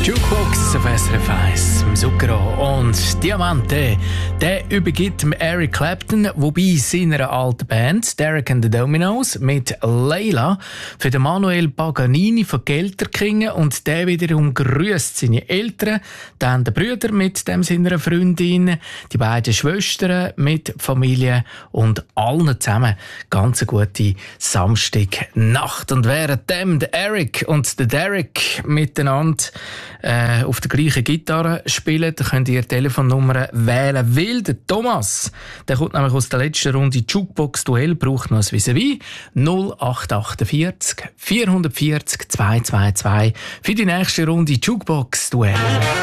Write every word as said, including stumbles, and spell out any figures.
Jukebox auf S R F eins, Zucchero und Diamante. Der übergibt dem Eric Clapton, wobei seiner alten Band Derek and the Dominos mit Layla für den Manuel Paganini von Gelterkingen, und der wiederum grüßt seine Eltern, dann der Brüder mit dem seiner Freundin, die beiden Schwestern mit Familie und allen zusammen ganz eine gute Samstagnacht. Und währenddem der Eric und der Derek miteinander äh, auf der gleichen Gitarre spielen, da könnt ihr Telefonnummer wählen. Weil der Thomas, der kommt nämlich aus der letzten Runde Jukebox-Duell, braucht noch ein Vis-à-vis. null acht achtundvierzig vierhundertvierzig zweihundertzweiundzwanzig für die nächste Runde Jukebox-Duell.